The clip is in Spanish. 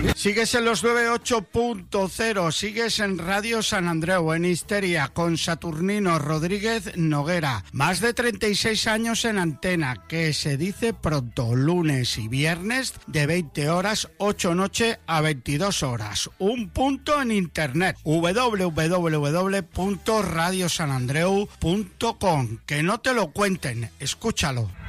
Sigues en los 98.0, sigues en Radio San Andreu, en Histeria, con Saturnino Rodríguez Noguera. Más de 36 años en antena, que se dice pronto, lunes y viernes de 20 horas, 8 noche a 22 horas. Un punto en internet, www.radiosanandreu.com. Que no te lo cuenten, escúchalo.